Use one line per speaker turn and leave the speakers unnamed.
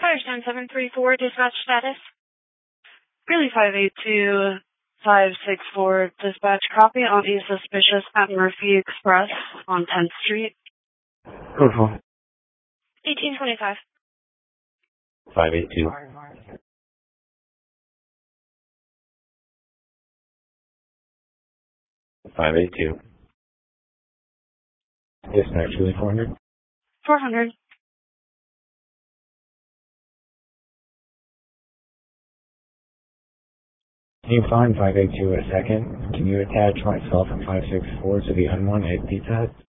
Firestone 734, dispatch status.
Greeley 582-564, dispatch copy on a suspicious at Murphy Express on 10th Street.
Code 4.
1825.
582. 582. Dispatch, Greeley 400.
400.
Can you find 582 a second? Can you attach myself and 564 to the unwanted pizza Hut?